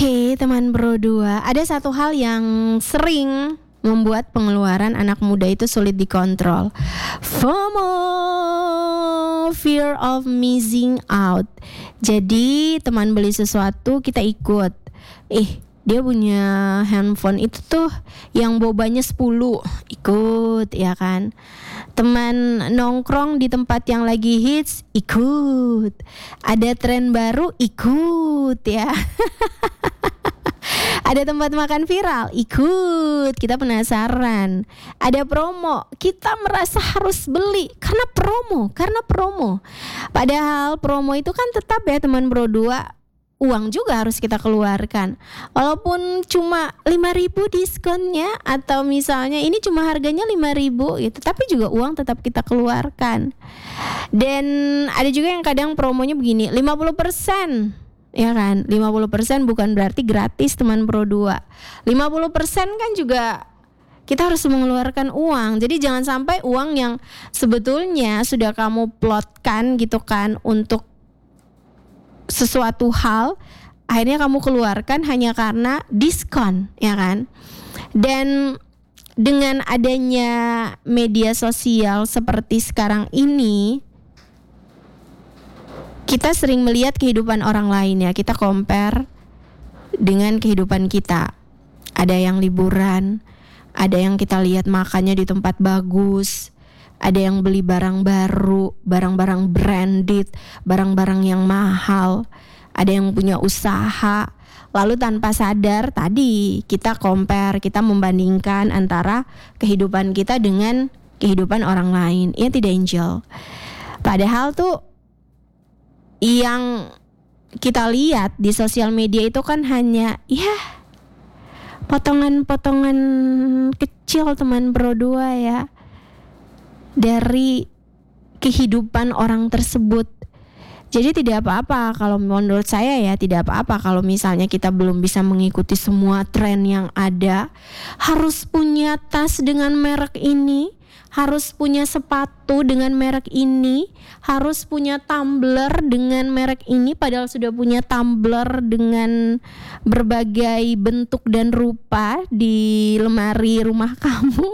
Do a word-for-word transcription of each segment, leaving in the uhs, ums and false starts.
Oke, teman Bro dua, ada satu hal yang sering membuat pengeluaran anak muda itu sulit dikontrol. FOMO, fear of missing out. Jadi teman beli sesuatu kita ikut. Eh, dia punya handphone itu tuh yang bobanya sepuluh, ikut ya kan. Teman nongkrong di tempat yang lagi hits, ikut. Ada tren baru, ikut ya. Ada tempat makan viral, ikut. Kita penasaran. Ada promo, kita merasa harus beli karena promo, karena promo. Padahal promo itu kan tetap ya teman Bro dua, uang juga harus kita keluarkan. Walaupun cuma lima ribu diskonnya, atau misalnya ini cuma harganya lima ribu gitu, tapi juga uang tetap kita keluarkan. Dan ada juga yang kadang promonya begini, lima puluh persen. Ya kan, lima puluh persen bukan berarti gratis teman Pro dua. lima puluh persen kan juga kita harus mengeluarkan uang. Jadi jangan sampai uang yang sebetulnya sudah kamu plotkan gitu kan untuk sesuatu hal, akhirnya kamu keluarkan hanya karena diskon, ya kan. Dan dengan adanya media sosial seperti sekarang ini, kita sering melihat kehidupan orang lain ya, kita compare dengan kehidupan kita. Ada yang liburan, ada yang kita lihat makannya di tempat bagus, ada yang beli barang baru, barang-barang branded, barang-barang yang mahal, ada yang punya usaha. Lalu tanpa sadar tadi kita compare, kita membandingkan antara kehidupan kita dengan kehidupan orang lain. Iya tidak, Angel? Padahal tuh yang kita lihat di sosial media itu kan hanya ya potongan-potongan kecil teman Bro dua ya dari kehidupan orang tersebut. Jadi tidak apa-apa kalau menurut saya ya, tidak apa-apa kalau misalnya kita belum bisa mengikuti semua tren yang ada. Harus punya tas dengan merek ini, harus punya sepatu dengan merek ini, harus punya tumbler dengan merek ini, padahal sudah punya tumbler dengan berbagai bentuk dan rupa di lemari rumah kamu.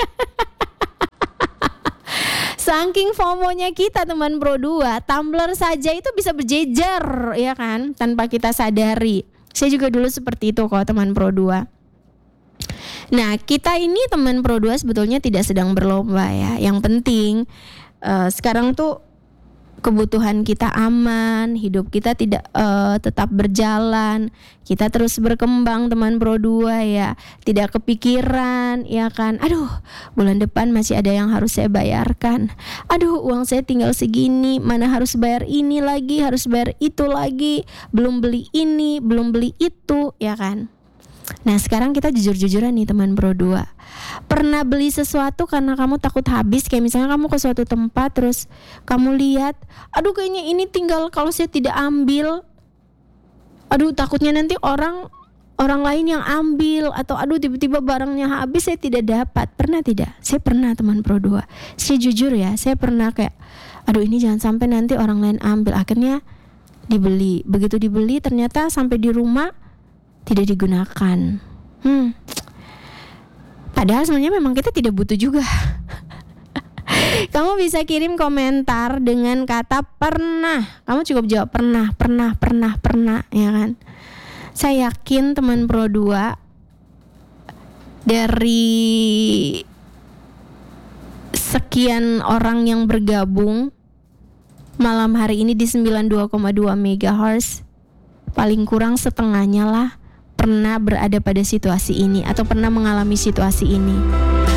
Saking FOMO-nya kita teman Bro dua, tumbler saja itu bisa berjejer ya kan, tanpa kita sadari. Saya juga dulu seperti itu kok teman Bro dua. Nah, kita ini teman Pro dua sebetulnya tidak sedang berlomba ya. Yang penting uh, sekarang tuh kebutuhan kita aman, hidup kita tidak uh, tetap berjalan, kita terus berkembang teman Pro dua ya. Tidak kepikiran ya kan, aduh bulan depan masih ada yang harus saya bayarkan, aduh uang saya tinggal segini, mana harus bayar ini lagi, harus bayar itu lagi, belum beli ini, belum beli itu ya kan. Nah sekarang kita jujur-jujuran nih teman Bro dua, pernah beli sesuatu karena kamu takut habis? Kayak misalnya kamu ke suatu tempat terus kamu lihat, aduh kayaknya ini tinggal kalau saya tidak ambil, aduh takutnya nanti orang orang lain yang ambil, atau aduh tiba-tiba barangnya habis saya tidak dapat. Pernah tidak? Saya pernah teman Pro dua. Saya jujur ya, saya pernah kayak aduh ini jangan sampai nanti orang lain ambil. Akhirnya dibeli. Begitu dibeli ternyata sampai di rumah tidak digunakan. Hmm. Padahal sebenarnya memang kita tidak butuh juga. Kamu bisa kirim komentar dengan kata pernah. Kamu cukup jawab pernah, pernah, pernah, pernah, ya kan? Saya yakin teman Pro dua dari sekian orang yang bergabung malam hari ini di sembilan puluh dua koma dua megahertz, paling kurang setengahnya lah pernah berada pada situasi ini atau pernah mengalami situasi ini.